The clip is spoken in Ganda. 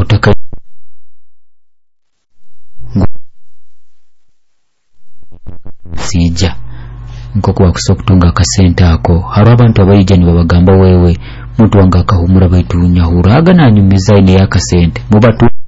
otaka sija nkoko wakusobola okutunga akasente ako haba abantu abayija ne babagamba wewe muntu wange akahumura baitu nyahura aga nanyumiza ine yakasente mubatu